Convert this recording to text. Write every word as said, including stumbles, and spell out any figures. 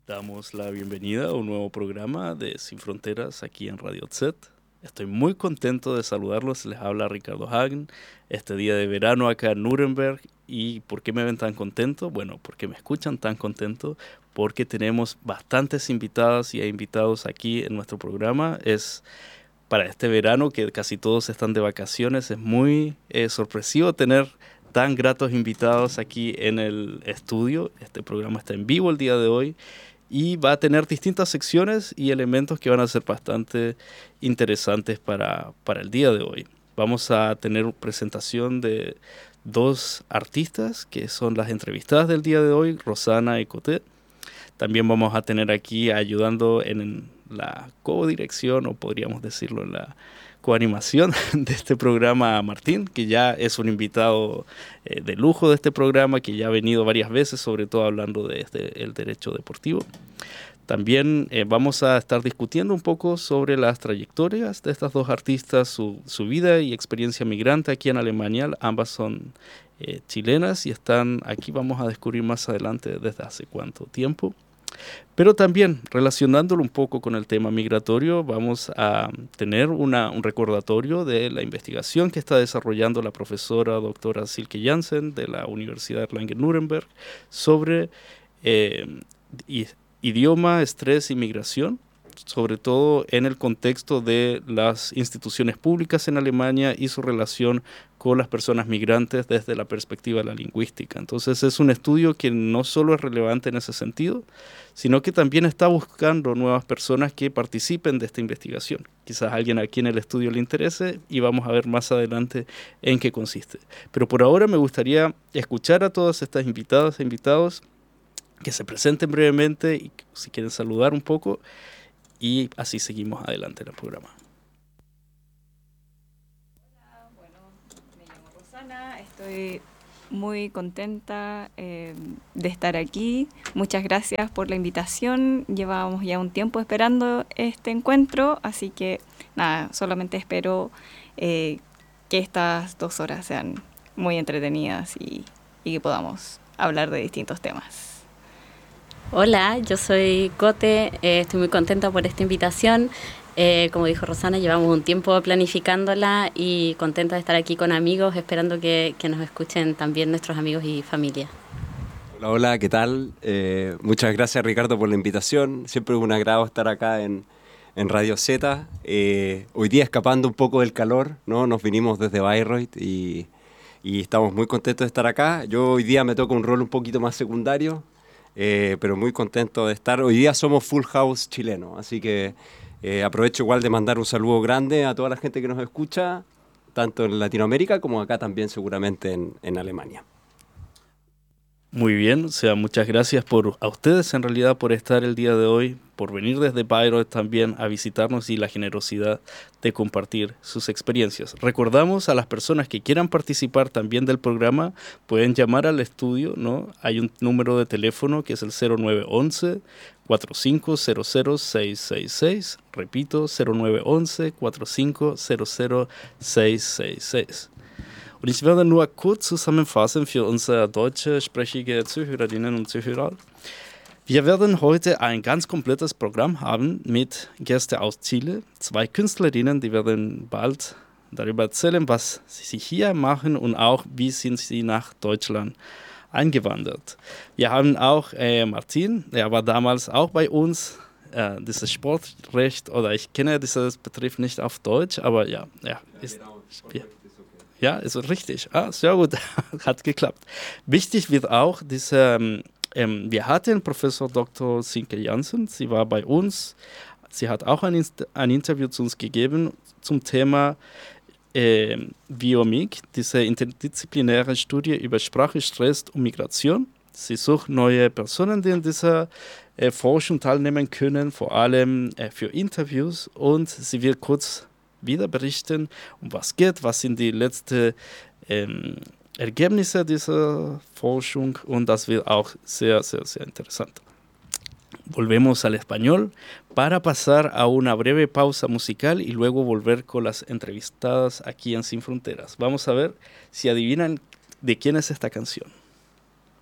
Damos la bienvenida a un nuevo programa de Sin Fronteras aquí en Radio Z. Estoy muy contento de saludarlos. Les habla Ricardo Hagen. Este día de verano acá en Nuremberg. ¿Y por qué me ven tan contento? Bueno, porque me escuchan tan contento. Porque tenemos bastantes invitadas y invitados aquí en nuestro programa. Es para este verano que casi todos están de vacaciones. Es muy eh, sorpresivo tener tan gratos invitados aquí en el estudio. Este programa está en vivo el día de hoy. Y va a tener distintas secciones y elementos que van a ser bastante interesantes para, para el día de hoy. Vamos a tener presentación de dos artistas que son las entrevistadas del día de hoy, Rosana y Coté. También vamos a tener aquí ayudando en la codirección, o podríamos decirlo en la coanimación de este programa, a Martín, que ya es un invitado eh, de lujo de este programa, que ya ha venido varias veces, sobre todo hablando de este, el derecho deportivo. También eh, vamos a estar discutiendo un poco sobre las trayectorias de estas dos artistas, su, su vida y experiencia migrante aquí en Alemania. Ambas son eh, chilenas y están aquí, vamos a descubrir más adelante desde hace cuánto tiempo. Pero también relacionándolo un poco con el tema migratorio, vamos a tener una, un recordatorio de la investigación que está desarrollando la profesora doctora Silke Jansen de la Universidad Erlangen-Nuremberg sobre eh, idioma, estrés y migración, sobre todo en el contexto de las instituciones públicas en Alemania y su relación con las personas migrantes desde la perspectiva de la lingüística. Entonces es un estudio que no solo es relevante en ese sentido, sino que también está buscando nuevas personas que participen de esta investigación. Quizás a alguien aquí en el estudio le interese y vamos a ver más adelante en qué consiste. Pero por ahora me gustaría escuchar a todas estas invitadas e invitados que se presenten brevemente y si quieren saludar un poco, y así seguimos adelante en el programa. Hola, bueno, me llamo Rosana, estoy muy contenta eh, de estar aquí. Muchas gracias por la invitación. Llevábamos ya un tiempo esperando este encuentro, así que nada, solamente espero eh, que estas dos horas sean muy entretenidas y, y que podamos hablar de distintos temas. Hola, yo soy Cote, eh, estoy muy contenta por esta invitación. Eh, como dijo Rosana, llevamos un tiempo planificándola y contenta de estar aquí con amigos, esperando que, que nos escuchen también nuestros amigos y familia. Hola, hola, ¿qué tal? Eh, muchas gracias, Ricardo, por la invitación. Siempre es un agrado estar acá en, en Radio Z. Eh, hoy día escapando un poco del calor, ¿no? Nos vinimos desde Bayreuth y, y estamos muy contentos de estar acá. Yo hoy día me toca un rol un poquito más secundario. Eh, pero muy contento de estar. Hoy día somos Full House chileno, así que eh, aprovecho igual de mandar un saludo grande a toda la gente que nos escucha, tanto en Latinoamérica como acá también seguramente en, en Alemania. Muy bien, o sea, muchas gracias por, a ustedes en realidad por estar el día de hoy, por venir desde Bayreuth también a visitarnos y la generosidad de compartir sus experiencias. Recordamos a las personas que quieran participar también del programa, pueden llamar al estudio, ¿no? Hay un número de teléfono que es el cero nueve once, cuatro cinco cero cero, seis seis seis, repito, cero nueve once, cuatro cinco cero cero, seis seis seis. Und ich werde nur kurz zusammenfassen für unsere deutschsprachige Zuhörerinnen und Zuhörer. Wir werden heute ein ganz komplettes Programm haben mit Gästen aus Chile, zwei Künstlerinnen, die werden bald darüber erzählen, was sie hier machen und auch, wie sind sie nach Deutschland eingewandert. Wir haben auch äh, Martin, er war damals auch bei uns, äh, dieses Sportrecht, oder ich kenne dieses Begriff nicht auf Deutsch, aber ja, ja, ist... Ja. Ja, ist richtig. Ah, sehr gut. Hat geklappt. Wichtig wird auch, diese, ähm, wir hatten Professor Doktor Silke Jansen, sie war bei uns. Sie hat auch ein, ein Interview zu uns gegeben zum Thema äh, Biomig, diese interdisziplinäre Studie über Sprache, Stress und Migration. Sie sucht neue Personen, die in dieser äh, Forschung teilnehmen können, vor allem äh, für Interviews. Und sie wird kurz wieder berichten, um was geht, was sind die letzten ähm, Ergebnisse dieser Forschung, und das wird auch sehr, sehr, sehr interesante. Volvemos al español para pasar a una breve pausa musical y luego volver con las entrevistadas aquí en Sin Fronteras. Vamos a ver si adivinan de quién es esta canción.